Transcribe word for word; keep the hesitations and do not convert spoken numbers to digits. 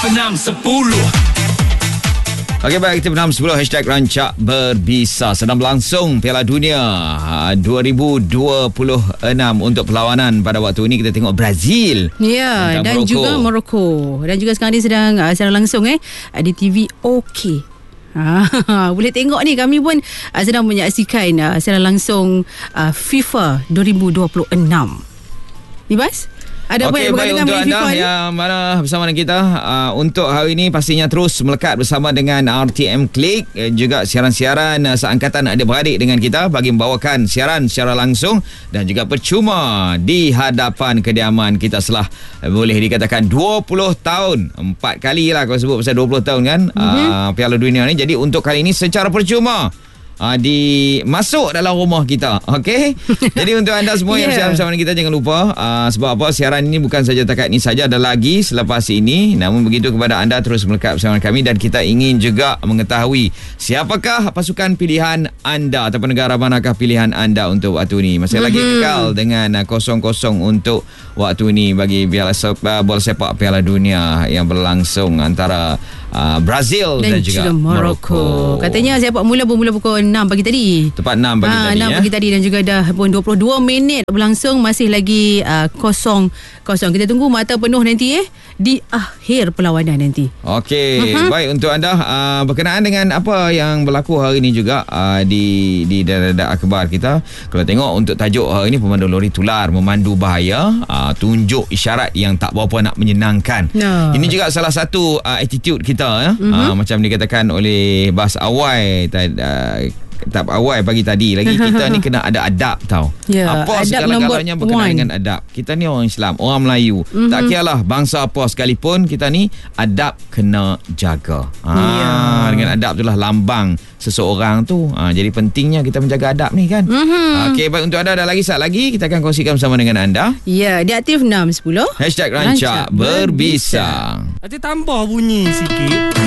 enam sepuluh. Okey, baik, kita enam sepuluh hashtag Rancak Berbisa. Sedang berlangsung Piala Dunia dua ribu dua puluh enam untuk perlawanan pada waktu ini. Kita tengok Brazil. Ya, dan Morocco. juga Morocco. Dan juga sekarang ni sedang uh, secara langsung eh di T V OK. Ha, boleh tengok ni, kami pun uh, sedang menyaksikan uh, secara langsung uh, FIFA dua ribu dua puluh enam. Nibas? Ada Okey, baik untuk anda ni? yang mana bersama dengan kita uh, untuk hari ini pastinya terus melekat bersama dengan R T M Click, eh, juga siaran-siaran uh, seangkatan adik-beradik dengan kita bagi membawakan siaran secara langsung dan juga percuma di hadapan kediaman kita setelah uh, boleh dikatakan dua puluh tahun. Empat kali lah kalau sebut pasal dua puluh tahun kan, mm-hmm. uh, Piala Dunia ni. Jadi untuk kali ini secara percuma Uh, di masuk dalam rumah kita. Okey. Jadi untuk anda semua yeah. yang siaran bersama kita, jangan lupa uh, sebab apa, siaran ini bukan saja takat ini saja, ada lagi selepas ini. Namun begitu kepada anda terus melekat bersama kami, dan kita ingin juga mengetahui siapakah pasukan pilihan anda ataupun negara manakah pilihan anda untuk waktu ini. Masih mm-hmm. lagi kekal dengan uh, kosong-kosong untuk waktu ini bagi Piala uh, bola sepak Piala Dunia yang berlangsung antara uh, Brazil dan, dan juga, juga Morocco. Katanya sepak mula bermula pukul enam pagi tadi. Tepat enam pagi ha, tadi. enam ya. pagi tadi, dan juga dah pun dua puluh dua minit berlangsung, masih lagi uh, kosong kosong. Kita tunggu mata penuh nanti eh di akhir perlawanan nanti. Okey, uh-huh. baik untuk anda uh, berkenaan dengan apa yang berlaku hari ini juga uh, di di daerah akhbar kita. Kalau tengok untuk tajuk hari ini, pemandu lori tular memandu bahaya, uh, tunjuk isyarat yang tak berapa nak menyenangkan. No. Ini juga salah satu uh, attitude kita ya. Uh-huh. Uh, macam dikatakan oleh Bas Awai tadi, uh, tahap awal pagi tadi lagi, kita ni kena ada adab tau. Yeah, apa segala-galanya berkenaan dengan adab. Kita ni orang Islam, orang Melayu. Mm-hmm. Tak kiralah bangsa apa sekalipun, kita ni adab kena jaga. Ha, yeah. Dengan adab itulah lambang seseorang tu. Ha, jadi pentingnya kita menjaga adab ni kan. Mm-hmm. Okey, baik untuk anda, ada lagi saat lagi kita akan kongsikan bersama dengan anda. Ya, yeah, di aktif enam sepuluh hashtag Rancak Berbisa. Nanti tambah bunyi sikit.